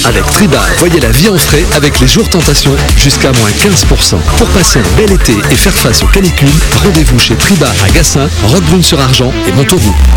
Avec Triba, voyez la vie en frais avec les jours Tentation jusqu'à moins 15%. Pour passer un bel été et faire face aux canicules, rendez-vous chez Triba à Gassin, Roquebrune-sur-Argent et Montauroux.